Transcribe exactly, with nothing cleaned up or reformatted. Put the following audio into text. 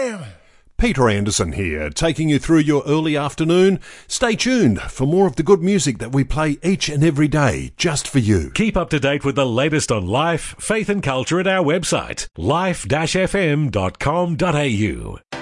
am. Peter Anderson here, taking you through your early afternoon. Stay tuned for more of the good music that we play each and every day, just for you. Keep up to date with the latest on life, faith and culture at our website, life dash f m dot com dot a u.